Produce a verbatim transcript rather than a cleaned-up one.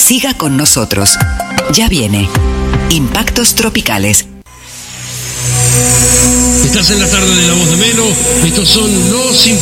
Siga con nosotros. Ya viene Impactos Tropicales. Estás en la tarde de La Voz de Melo. Estos son los